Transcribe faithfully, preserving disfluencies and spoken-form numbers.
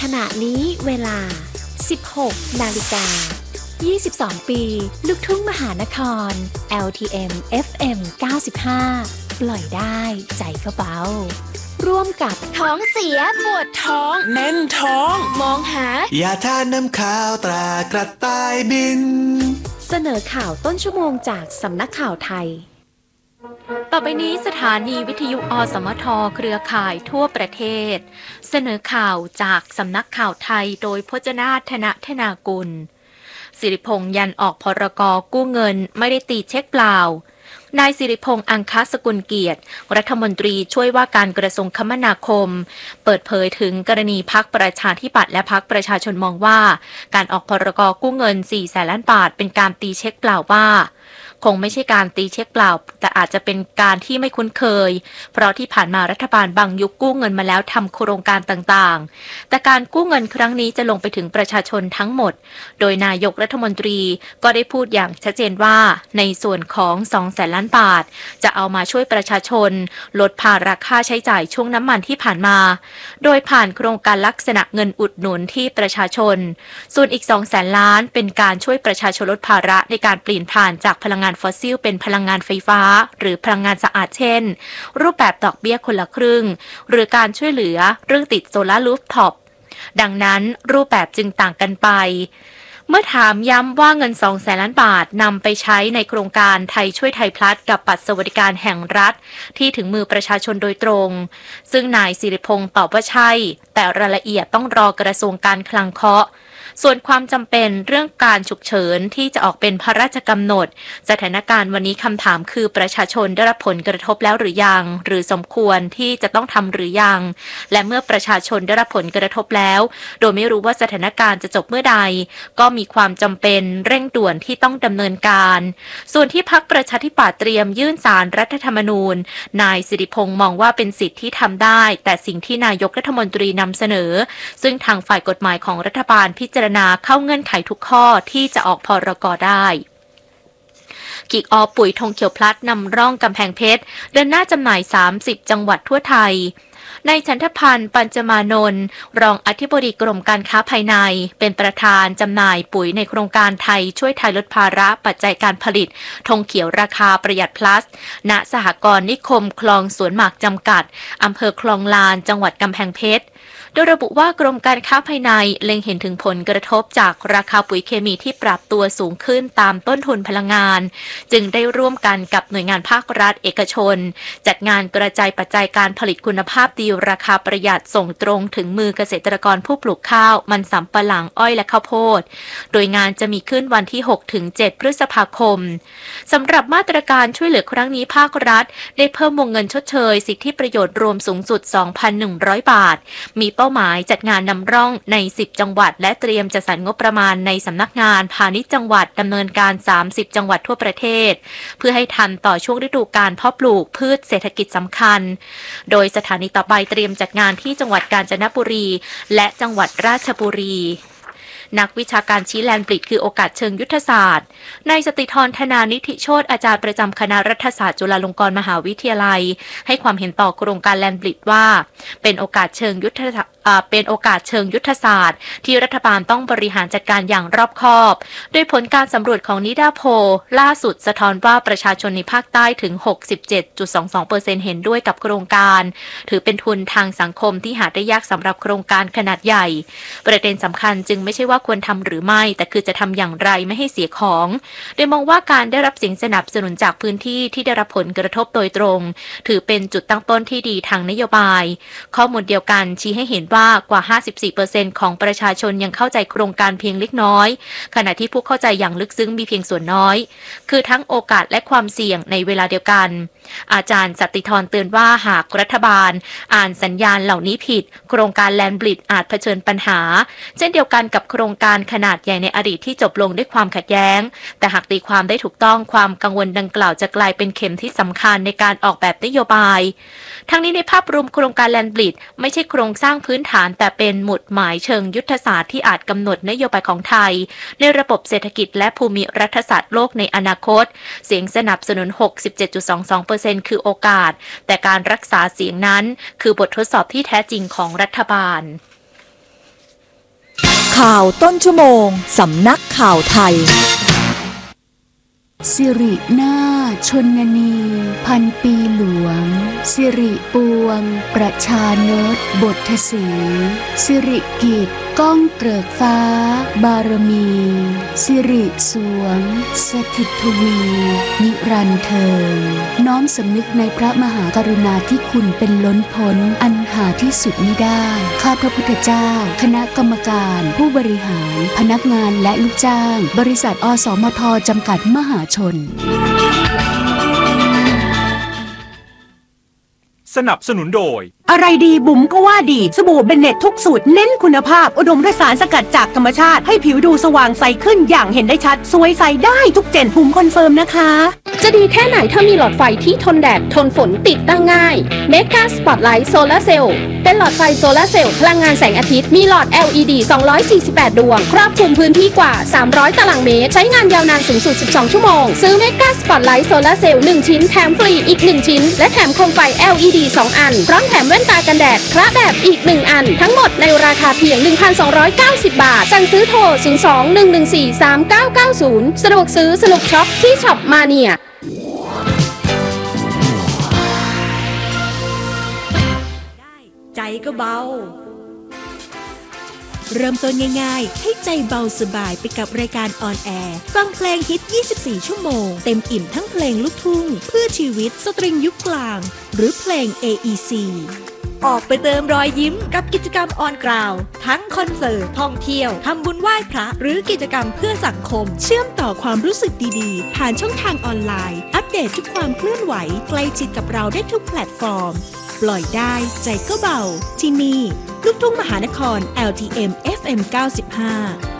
ขณะนี้เวลา สิบหกนาฬิกายี่สิบสอง ปี ลูกทุ่งมหานคร แอล ที เอ็ม เอฟ เอ็ม เก้าสิบห้า ปล่อยได้ใจก็เบาร่วมกับท้องเสียปวดท้องแน่นท้องมองหายาทานน้ำข้าวตรากระต่ายบินเสนอข่าวต้นชั่วโมงจากสำนักข่าวไทยต่อไปนี้สถานีวิทยุอสมทเครือข่ายทั่วประเทศเสนอข่าวจากสำนักข่าวไทยโดยพจนาถ ธนธนากุลสิริพงษ์ยันออกพรกกู้เงินไม่ได้ตีเช็คเปล่านายสิริพงษ์อังคสกุลเกียรติรัฐมนตรีช่วยว่าการกระทรวงคมนาคมเปิดเผยถึงกรณีพรรคประชาธิปัตย์และพรรคประชาชนมองว่าการออกพรกกู้เงินสี่แสนล้านบาทเป็นการตีเช็คเปล่าว่าคงไม่ใช่การตีเช็คเปล่าแต่อาจจะเป็นการที่ไม่คุ้นเคยเพราะที่ผ่านมารัฐบาลบางยุคกู้เงินมาแล้วทำโครงการต่างๆแต่การกู้เงินครั้งนี้จะลงไปถึงประชาชนทั้งหมดโดยนายกรัฐมนตรีก็ได้พูดอย่างชัดเจนว่าในส่วนของสองแสนล้านบาทจะเอามาช่วยประชาชนลดภาระค่าใช้จ่ายช่วงน้ำมันที่ผ่านมาโดยผ่านโครงการลักษณะเงินอุดหนุนที่ประชาชนส่วนอีกสองแสนล้านเป็นการช่วยประชาชนลดภาระในการเปลี่ยนผ่านจากพลังงานฟอสซิลเป็นพลังงานไฟฟ้าหรือพลังงานสะอาดเช่นรูปแบบดอกเบี้ยคนละครึ่งหรือการช่วยเหลือเรื่องติดโซลาร์รูฟท็อปดังนั้นรูปแบบจึงต่างกันไปเมื่อถามย้ำว่าเงินสองแสนล้านบาทนำไปใช้ในโครงการไทยช่วยไทยพลัสกับบัตรสวัสดิการแห่งรัฐที่ถึงมือประชาชนโดยตรงซึ่งนายสิริพงษ์ตอบว่าใช่แต่รายละเอียดต้องรอกระทรวงการคลังเคาะส่วนความจำเป็นเรื่องการฉุกเฉินที่จะออกเป็นพระราชกำหนดสถานการณ์วันนี้คำถามคือประชาชนได้รับผลกระทบแล้วหรือยังหรือสมควรที่จะต้องทำหรือยังและเมื่อประชาชนได้รับผลกระทบแล้วโดยไม่รู้ว่าสถานการณ์จะจบเมื่อใดก็มีความจำเป็นเร่งด่วนที่ต้องดำเนินการส่วนที่พรรคประชาธิปัตย์เตรียมยื่นศาลรัฐธรรมนูญนายสิริพงษ์มองว่าเป็นสิทธิที่ทำได้แต่สิ่งที่นายกรัฐมนตรีนำเสนอซึ่งทางฝ่ายกฎหมายของรัฐบาลพิจารณาเข้าเงื่อนไขทุกข้อที่จะออกพรก.ได้กิกออปุ๋ยธงเขียวพลัดนำร่องกำแพงเพชรเดินหน้าจำหน่ายสามสิบจังหวัดทั่วไทยนายฉันทพันธ์ปัญจมานนท์รองอธิบดีกรมการค้าภายในเป็นประธานจำหน่ายปุ๋ยในโครงการไทยช่วยไทยลดภาระปัจจัยการผลิตธงเขียวราคาประหยัด plus ณสหกรณ์นิคมคลองสวนหมากจำกัดอำเภอคลองลานจังหวัดกำแพงเพชรโดยระบุว่ากรมการค้าภายในเล็งเห็นถึงผลกระทบจากราคาปุ๋ยเคมีที่ปรับตัวสูงขึ้นตามต้นทุนพลังงานจึงได้ร่วมกันกับหน่วยงานภาครัฐเอกชนจัดงานกระจายปัจจัยการผลิตคุณภาพดีราคาประหยัดส่งตรงถึงมือเกษตรกรผู้ปลูกข้าวมันสำปะหลังอ้อยและข้าวโพดโดยงานจะมีขึ้นวันที่ หกถึงเจ็ด พฤษภาคมสำหรับมาตรการช่วยเหลือครั้งนี้ภาครัฐได้เพิ่มวงเงินชดเชยสิทธิประโยชน์รวมสูงสุด สองพันหนึ่งร้อย บาทมีเป้าหมายจัดงานนำร่องในสิบจังหวัดและเตรียมจัดสรรงบประมาณในสำนักงานพาณิชย์จังหวัดดำเนินการสามสิบจังหวัดทั่วประเทศเพื่อให้ทันต่อช่วงฤดูกาลเพาะปลูกพืชเศรษฐกิจสำคัญโดยสถานีต่อไปเตรียมจัดงานที่จังหวัดกาญจนบุรีและจังหวัดราชบุรีนักวิชาการชี้แลนด์บริดคือโอกาสเชิงยุทธศาสตร์นายสติธรธนานิธิโชติอาจารย์ประจำคณะรัฐศาสตร์จุฬาลงกรณ์มหาวิทยาลัยให้ความเห็นต่อโครงการแลนด์บริดว่าเป็นโอกาสเชิงยุทธเป็นโอกาสเชิงยุทธศาสตร์ที่รัฐบาลต้องบริหารจัดการอย่างรอบคอบโดยผลการสำรวจของนิดาโพลล่าสุดสะท้อนว่าประชาชนในภาคใต้ถึง หกสิบเจ็ดจุดสองสองเปอร์เซ็นต์ เห็นด้วยกับโครงการถือเป็นทุนทางสังคมที่หาได้ยากสำหรับโครงการขนาดใหญ่ประเด็นสำคัญจึงไม่ใช่ว่าควรทำหรือไม่แต่คือจะทำอย่างไรไม่ให้เสียของโดยมองว่าการได้รับเสียงสนับสนุนจากพื้นที่ที่ได้รับผลกระทบโดยตรงถือเป็นจุดตั้งต้นที่ดีทางนโยบายข้อมูลเดียวกันชี้ให้เห็นว่ากว่า ห้าสิบสี่เปอร์เซ็นต์ ของประชาชนยังเข้าใจโครงการเพียงเล็กน้อยขณะที่ผู้เข้าใจอย่างลึกซึ้งมีเพียงส่วนน้อยคือทั้งโอกาสและความเสี่ยงในเวลาเดียวกันอาจารย์สัตติธรเตือนว่าหากรัฐบาลอ่านสัญญาณเหล่านี้ผิดโครงการแลนด์บริดอาจเผชิญปัญหาเช่นเดียวกันกับโครงการขนาดใหญ่ในอดีตที่จบลงด้วยความขัดแย้งแต่หากตีความได้ถูกต้องความกังวลดังกล่าวจะกลายเป็นเข็มที่สำคัญในการออกแบบนโยบายทั้งนี้ในภาพรวมโครงการแลนด์บริดไม่ใช่โครงสร้างพื้นฐานแต่เป็นหมุดหมายเชิงยุทธศาสตร์ที่อาจกำหนดนโยบายของไทยในระบบเศรษฐกิจและภูมิรัฐศาสตร์โลกในอนาคตเสียงสนับสนุน หกสิบเจ็ดจุดสองสองเปอร์เซ็นต์ คือโอกาสแต่การรักษาเสียงนั้นคือบททดสอบที่แท้จริงของรัฐบาลข่าวต้นชั่วโมงสำนักข่าวไทยสิรินาถชนนีพันปีหลวงสิริปวงประชานตบทสีสิริกิจก้องเกริกฟ้าบารมีสิริสวงสถิตทวีนิรันดร์เทิงน้อมสำนึกในพระมหากรุณาธิคุณเป็นล้นพ้นอันหาที่สุดมิได้ข้าพระพุทธเจ้าคณะกรรมการผู้บริหารพนักงานและลูกจ้างบริษัทอสมทจำกัดมหาชนสนับสนุนโดยอะไรดีบุ๋มก็ว่าดีสบู่เบนเน็ตทุกสูตรเน้นคุณภาพอุดมด้วยสารสกัดจากธรรมชาติให้ผิวดูสว่างใสขึ้นอย่างเห็นได้ชัดสวยใสได้ทุกเจนบุ๋มคอนเฟิร์มนะคะจะดีแค่ไหนถ้ามีหลอดไฟที่ทนแดดทนฝนติดตั้งง่าย Mega Spotlight Solar Cell เป็นหลอดไฟโซลาร์เซลล์พลังงานแสงอาทิตย์มีหลอด แอล อี ดี สองร้อยสี่สิบแปด ดวงครอบคลุมพื้นที่กว่าสามร้อยตารางเมตรใช้งานยาวนานสูงสุดสิบสองชั่วโมงซื้อ Mega Spotlight Solar Cell หนึ่งชิ้นแถมฟรีอีกหนึ่งชิ้นและแถมโคมไฟ แอล อี ดี สองอันพร้อมแถมแว่นตากันแดดคละแบบอีกหนึ่งอันทั้งหมดในราคาเพียง หนึ่งพันสองร้อยเก้าสิบ บาทสั่งซื้อโทรศูนย์ สอง หนึ่ง หนึ่ง สี่ สาม เก้า เก้า ศูนย์สะดวกซื้อสนุกช็อปที่ช็อปมาเนียใจก็เบาเริ่มต้นง่ายๆให้ใจเบาสบายไปกับรายการออนแอร์ฟังเพลงฮิตยี่สิบสี่ชั่วโมงเต็มอิ่มทั้งเพลงลูกทุ่งเพื่อชีวิตสตริงยุคกลางหรือเพลง เอ อี ซี ออกไปเติมรอยยิ้มกับกิจกรรมออนกราวทั้งคอนเสิร์ตท่องเที่ยวทำบุญไหว้พระหรือกิจกรรมเพื่อสังคมเชื่อมต่อความรู้สึกดีๆผ่านช่องทางออนไลน์อัปเดตทุกความเคลื่อนไหวใกล้ชิดกับเราได้ทุกแพลตฟอร์มปล่อยได้ใจก็เบาที่นี่ลูกทุ่งมหานคร แอล ที เอ็ม เอฟ เอ็ม เก้าสิบห้า